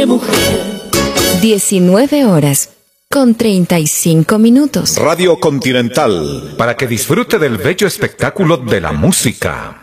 de mujer. 19 horas con 35 minutos. Radio Continental. Para que disfrute del bello espectáculo de la música.